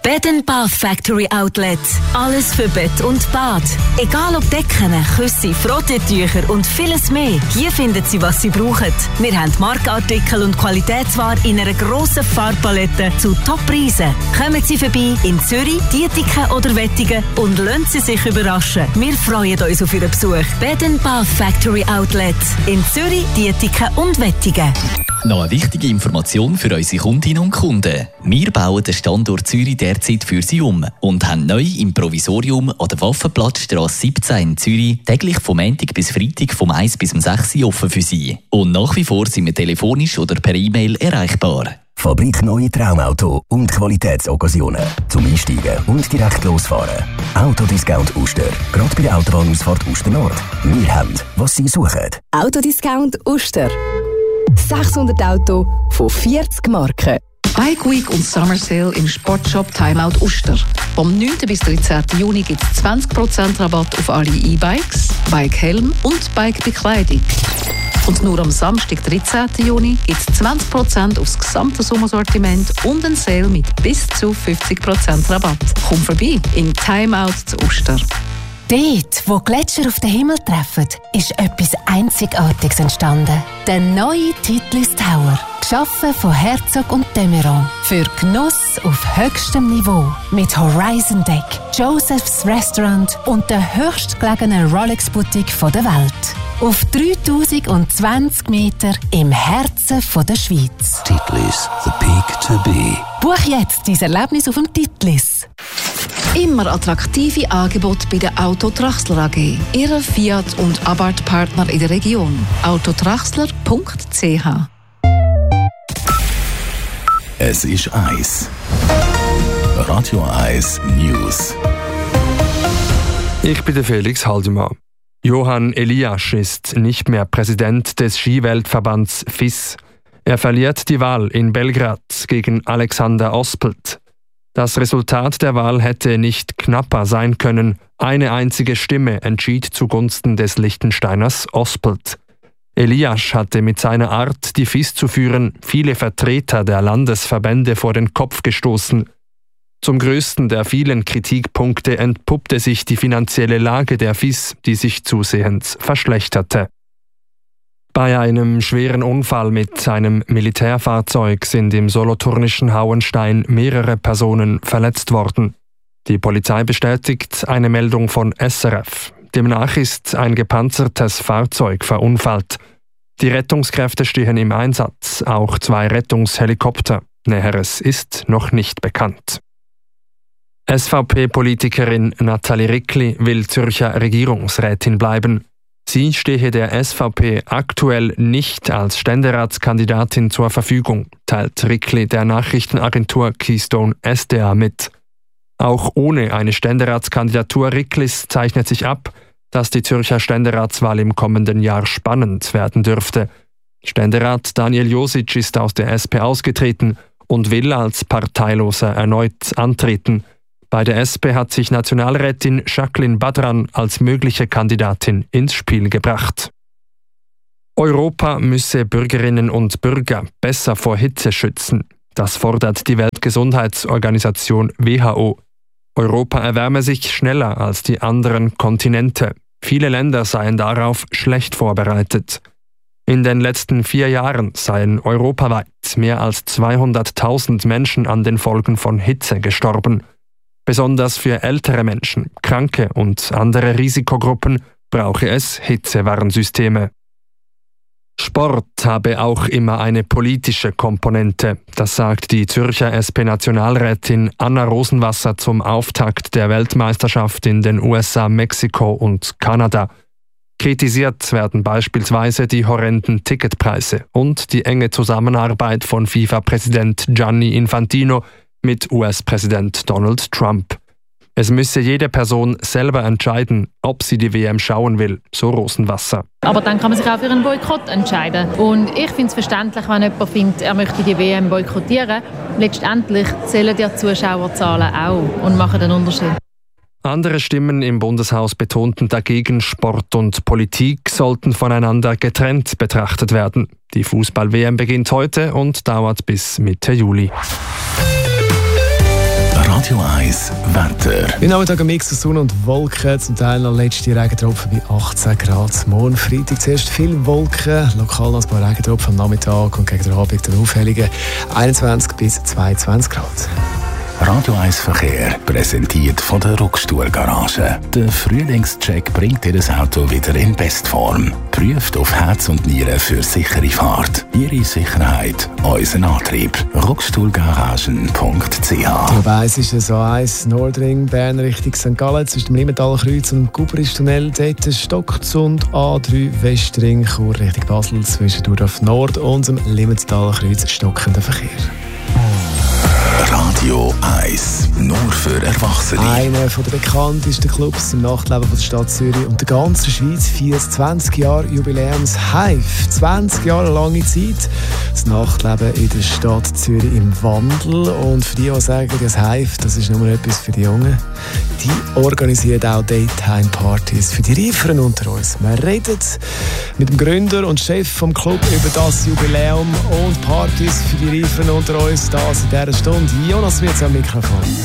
Bed & Bath Factory Outlet. Alles für Bett und Bad. Egal ob Decken, Küsse, Frottetücher und vieles mehr. Hier finden Sie, was Sie brauchen. Wir haben Markenartikel und Qualitätsware in einer grossen Farbpalette zu Top-Preisen. Kommen Sie vorbei in Zürich, Dietiken oder Wettigen und lassen Sie sich überraschen. Wir freuen uns auf Ihren Besuch. Bed & Bath Factory Outlet. In Zürich, Dietiken und Wettigen. Noch eine wichtige Information für unsere Kundinnen und Kunden. Wir bauen den Standort Zürich derzeit für Sie um und haben neu im Provisorium an der Waffenplatzstrasse 17 in Zürich täglich vom Montag bis Freitag vom 1 bis 6 Uhr offen für Sie. Und nach wie vor sind wir telefonisch oder per E-Mail erreichbar. Fabrik neue Traumauto und Qualitätsoccasionen. Zum Einsteigen und direkt losfahren. Autodiscount Uster. Gerade bei der Autobahnausfahrt Uster Nord. Wir haben, was Sie suchen. Autodiscount Uster. 600 Autos von 40 Marken. Bike Week und Summer Sale im Sportshop Timeout Uster. Vom 9. bis 13. Juni gibt es 20% Rabatt auf alle E-Bikes, Bikehelm und Bikebekleidung. Und nur am Samstag, 13. Juni, gibt es 20% aufs gesamte Sommersortiment und ein Sale mit bis zu 50% Rabatt. Komm vorbei in Timeout zu Uster. Dort, wo Gletscher auf den Himmel treffen, ist etwas Einzigartiges entstanden. Der neue Titlis Tower. Geschaffen von Herzog und de Meuron. Für Genuss auf höchstem Niveau. Mit Horizon Deck, Joseph's Restaurant und der höchstgelegenen Rolex-Boutique der Welt. Auf 3020 Meter im Herzen der Schweiz. Titlis, the peak to be. Buch jetzt dein Erlebnis auf dem Titlis. Immer attraktive Angebote bei der Auto Traxler AG. Ihre Fiat- und Abarth-Partner in der Region. autotraxler.ch. Es ist Eis. Radio Eis News. Ich bin der Felix Haldimann. Johann Eliasch ist nicht mehr Präsident des Skiweltverbands FIS. Er verliert die Wahl in Belgrad gegen Alexander Ospelt. Das Resultat der Wahl hätte nicht knapper sein können. Eine einzige Stimme entschied zugunsten des Liechtensteiners Ospelt. Eliasch hatte mit seiner Art, die FIS zu führen, viele Vertreter der Landesverbände vor den Kopf gestoßen. Zum größten der vielen Kritikpunkte entpuppte sich die finanzielle Lage der FIS, die sich zusehends verschlechterte. Bei einem schweren Unfall mit einem Militärfahrzeug sind im solothurnischen Hauenstein mehrere Personen verletzt worden. Die Polizei bestätigt eine Meldung von SRF. Demnach ist ein gepanzertes Fahrzeug verunfallt. Die Rettungskräfte stehen im Einsatz, auch 2 Rettungshelikopter. Näheres ist noch nicht bekannt. SVP-Politikerin Nathalie Rickli will Zürcher Regierungsrätin bleiben. Sie stehe der SVP aktuell nicht als Ständeratskandidatin zur Verfügung, teilt Rickli der Nachrichtenagentur Keystone SDA mit. Auch ohne eine Ständeratskandidatur Ricklis zeichnet sich ab, dass die Zürcher Ständeratswahl im kommenden Jahr spannend werden dürfte. Ständerat Daniel Josic ist aus der SP ausgetreten und will als Parteiloser erneut antreten. Bei der SP hat sich Nationalrätin Jacqueline Badran als mögliche Kandidatin ins Spiel gebracht. Europa müsse Bürgerinnen und Bürger besser vor Hitze schützen. Das fordert die Weltgesundheitsorganisation WHO. Europa erwärme sich schneller als die anderen Kontinente. Viele Länder seien darauf schlecht vorbereitet. In den letzten 4 Jahren seien europaweit mehr als 200.000 Menschen an den Folgen von Hitze gestorben. Besonders für ältere Menschen, Kranke und andere Risikogruppen brauche es Hitzewarnsysteme. Sport habe auch immer eine politische Komponente, das sagt die Zürcher SP-Nationalrätin Anna Rosenwasser zum Auftakt der Weltmeisterschaft in den USA, Mexiko und Kanada. Kritisiert werden beispielsweise die horrenden Ticketpreise und die enge Zusammenarbeit von FIFA-Präsident Gianni Infantino mit US-Präsident Donald Trump. Es müsse jede Person selber entscheiden, ob sie die WM schauen will, so Rosenwasser. Aber dann kann man sich auch für einen Boykott entscheiden. Und ich finde es verständlich, wenn jemand findet, er möchte die WM boykottieren. Letztendlich zählen die Zuschauerzahlen auch und machen den Unterschied. Andere Stimmen im Bundeshaus betonten dagegen, Sport und Politik sollten voneinander getrennt betrachtet werden. Die Fußball-WM beginnt heute und dauert bis Mitte Juli. Radio 1 Wetter. Im Nachmittag ein Mix aus Sonne und Wolken, zum Teil noch letzte Regentropfen bei 18 Grad. Morgen Freitag zuerst viele Wolken, lokal noch ein paar Regentropfen am Nachmittag und gegen den Abend dann Aufhellungen 21 bis 22 Grad. Radio 1 Verkehr, präsentiert von der Ruckstuhl-Garage. Der Frühlingscheck bringt Ihr Auto wieder in Bestform. Prüft auf Herz und Nieren für sichere Fahrt. Ihre Sicherheit, unser Antrieb. Ruckstuhlgaragen.ch. Dabei ist es A1 Nordring, Bern Richtung St. Gallen, zwischen dem Limmentalkreuz und dem Gubristunnel. Dort stockt und A3 Westring, Chur Richtung Basel, zwischen Durdorf Nord und dem Limmentalkreuz stockender Verkehr. Radio 1, nur für Erwachsene. Einer der bekanntesten Clubs im Nachtleben der Stadt Zürich und der ganzen Schweiz feiert 20 Jahre Jubiläums Hive. 20 Jahre lange Zeit. Das Nachtleben in der Stadt Zürich im Wandel. Und für die sagen, das Hive, das ist nur etwas für die Jungen, die organisiert auch Daytime-Partys für die Reiferen unter uns. Wir reden mit dem Gründer und Chef vom Club über das Jubiläum und Partys für die Reiferen unter uns. Das in dieser Stunde. Jonas wird am Mikrofon.